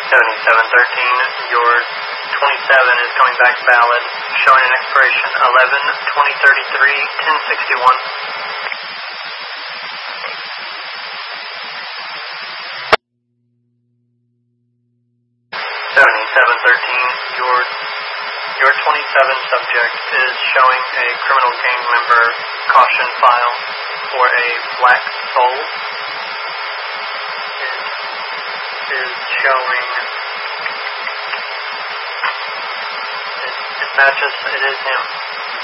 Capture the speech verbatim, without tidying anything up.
seventy-seven thirteen, your twenty-seven is coming back valid, showing an expiration eleven twenty thirty-three ten sixty-one. seventy-seven thirteen, your your twenty-seven subject is showing a criminal gang member caution file for a black soul. It is showing, it, it matches, it is him.